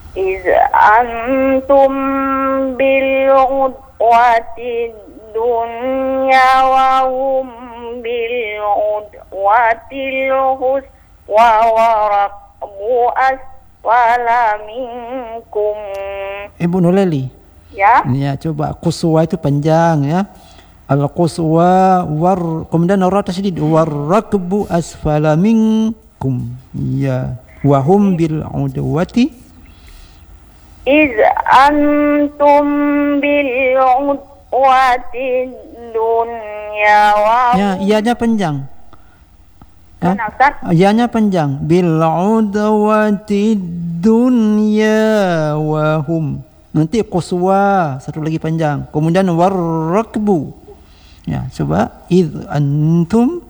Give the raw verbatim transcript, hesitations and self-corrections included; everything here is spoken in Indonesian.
iz antum bil udwati dunya wa hum bil udwatil huswa wa rakbu asfala minkum. Ibu Nurleli. Ya. Ya, coba quswa itu panjang ya. Al-quswa war kemudian ra tasydid war rakbu asfala minkum. Ya. Wa hum bil udwati iz antum bil udwati dunya wa ya, iyanya panjang. Ya? Mana, Ustaz? Iyanya panjang. Bil udwati dunya wa hum. Nanti quswa satu lagi panjang. Kemudian war rakbu. Ya, coba id antum